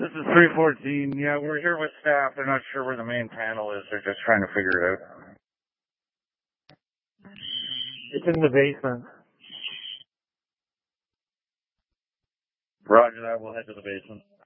This is 314. Yeah, we're here with staff. They're not sure where the main panel is. They're just trying to figure it out. It's in the basement. Roger that. We'll head to the basement.